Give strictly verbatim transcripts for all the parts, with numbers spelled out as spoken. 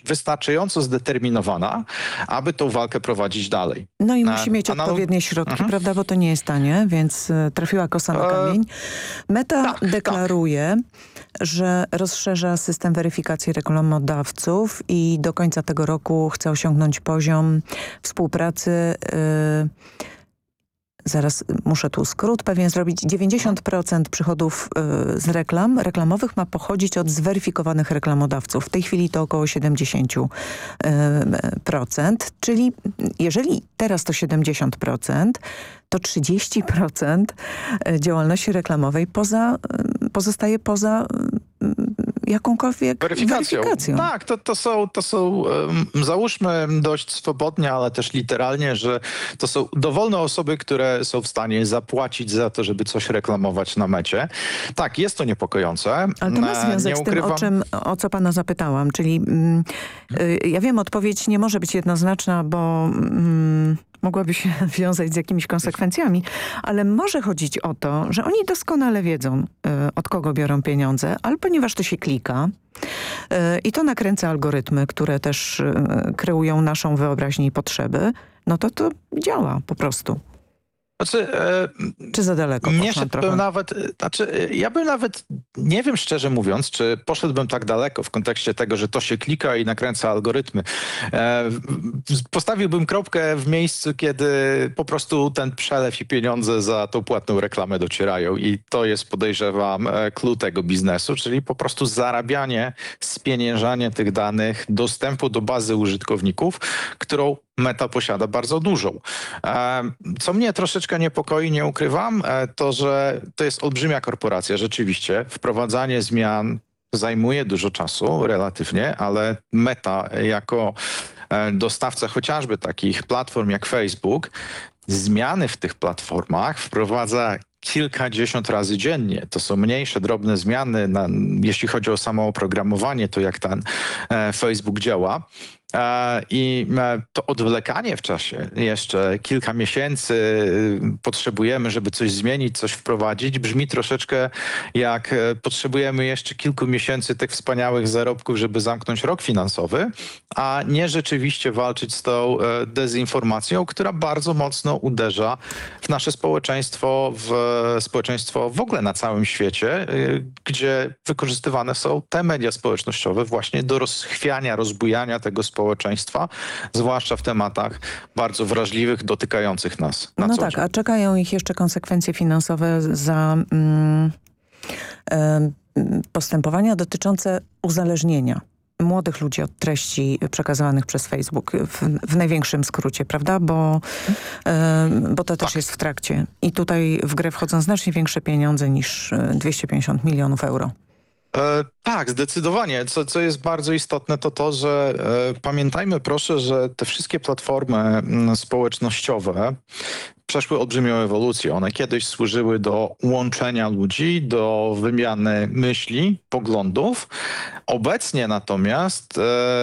wystarczająco zdeterminowana, aby tą walkę prowadzić dalej. No i Na musi mieć analog... odpowiednie środki, mhm. prawda, bo to nie jest tanie, więc y, trafiła kosa na kamień. Meta tak, deklaruje, tak. że rozszerza system weryfikacji reklamodawców i do końca tego roku chce osiągnąć poziom współpracy y, Zaraz muszę tu skrót pewien zrobić. dziewięćdziesiąt procent przychodów y, z reklam reklamowych ma pochodzić od zweryfikowanych reklamodawców. W tej chwili to około siedemdziesiąt procent. Czyli jeżeli teraz to siedemdziesiąt procent, to trzydzieści procent działalności reklamowej poza, pozostaje poza jakąkolwiek weryfikacją. weryfikacją. Tak, to, to są, to są um, załóżmy dość swobodnie, ale też literalnie, że to są dowolne osoby, które są w stanie zapłacić za to, żeby coś reklamować na mecie. Tak, jest to niepokojące. Ale to ma związek z tym, o, czym, o co pana zapytałam. Czyli mm, y, ja wiem, odpowiedź nie może być jednoznaczna, bo mm, mogłaby się wiązać z jakimiś konsekwencjami, ale może chodzić o to, że oni doskonale wiedzą, y, od kogo biorą pieniądze, ale ponieważ to się klika y, i to nakręca algorytmy, które też y, kreują naszą wyobraźnię i potrzeby, no to to działa po prostu. Znaczy, e, czy za daleko nie szedłbym nawet, znaczy, ja bym nawet, nie wiem szczerze mówiąc, czy poszedłbym tak daleko w kontekście tego, że to się klika i nakręca algorytmy. E, postawiłbym kropkę w miejscu, kiedy po prostu ten przelew i pieniądze za tą płatną reklamę docierają i to jest, podejrzewam, clue tego biznesu, czyli po prostu zarabianie, spieniężanie tych danych, dostępu do bazy użytkowników, którą Meta posiada bardzo dużą. Co mnie troszeczkę niepokoi, nie ukrywam, to, że to jest olbrzymia korporacja. Rzeczywiście, wprowadzanie zmian zajmuje dużo czasu, relatywnie, ale Meta jako dostawca chociażby takich platform jak Facebook, zmiany w tych platformach wprowadza kilkadziesiąt razy dziennie. To są mniejsze, drobne zmiany, na, jeśli chodzi o samo oprogramowanie, to jak ten e, Facebook działa. I to odwlekanie w czasie, jeszcze kilka miesięcy potrzebujemy, żeby coś zmienić, coś wprowadzić, brzmi troszeczkę jak potrzebujemy jeszcze kilku miesięcy tych wspaniałych zarobków, żeby zamknąć rok finansowy, a nie rzeczywiście walczyć z tą dezinformacją, która bardzo mocno uderza w nasze społeczeństwo, w społeczeństwo w ogóle na całym świecie, gdzie wykorzystywane są te media społecznościowe właśnie do rozchwiania, rozbujania tego społeczeństwa. społeczeństwa, zwłaszcza w tematach bardzo wrażliwych, dotykających nas na No co tak, dzień. a czekają ich jeszcze konsekwencje finansowe za mm, y, postępowania dotyczące uzależnienia młodych ludzi od treści przekazywanych przez Facebook w, w największym skrócie, prawda? Bo, y, bo to też tak. jest w trakcie. I tutaj w grę wchodzą znacznie większe pieniądze niż dwieście pięćdziesiąt milionów euro. E, tak, zdecydowanie. Co, co jest bardzo istotne, to to, że e, pamiętajmy proszę, że te wszystkie platformy m, społecznościowe przeszły olbrzymią ewolucję. One kiedyś służyły do łączenia ludzi, do wymiany myśli, poglądów. Obecnie natomiast e,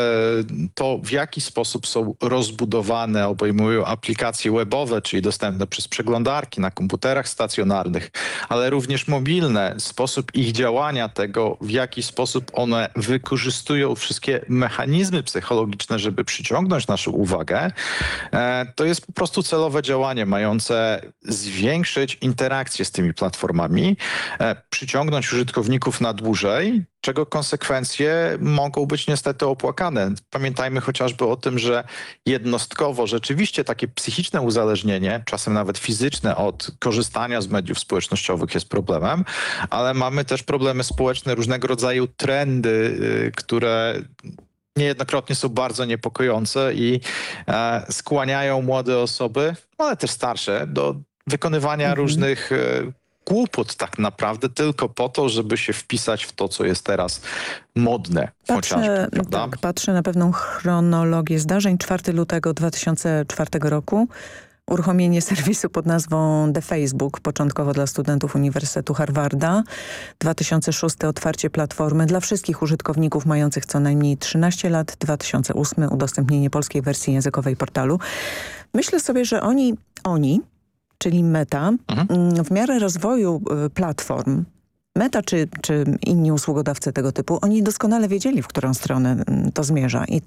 to, w jaki sposób są rozbudowane, obejmują aplikacje webowe, czyli dostępne przez przeglądarki na komputerach stacjonarnych, ale również mobilne, sposób ich działania, tego, w jaki sposób one wykorzystują wszystkie mechanizmy psychologiczne, żeby przyciągnąć naszą uwagę, e, to jest po prostu celowe działanie mające zwiększyć interakcję z tymi platformami, e, przyciągnąć użytkowników na dłużej, czego konsekwencje mogą być niestety opłakane. Pamiętajmy chociażby o tym, że jednostkowo rzeczywiście takie psychiczne uzależnienie, czasem nawet fizyczne od korzystania z mediów społecznościowych jest problemem, ale mamy też problemy społeczne, różnego rodzaju trendy, y, które niejednokrotnie są bardzo niepokojące i e, skłaniają młode osoby, ale też starsze, do wykonywania mhm. różnych e, głupot tak naprawdę tylko po to, żeby się wpisać w to, co jest teraz modne. Patrzę, tak, patrzę na pewną chronologię zdarzeń. czwartego lutego dwa tysiące czwartego roku uruchomienie serwisu pod nazwą The Facebook, początkowo dla studentów Uniwersytetu Harvarda. dwa tysiące szósty otwarcie platformy dla wszystkich użytkowników mających co najmniej trzynaście lat. dwa tysiące ósmy udostępnienie polskiej wersji językowej portalu. Myślę sobie, że oni, oni czyli Meta, mhm. w miarę rozwoju platform, Meta czy, czy inni usługodawcy tego typu, oni doskonale wiedzieli, w którą stronę to zmierza. I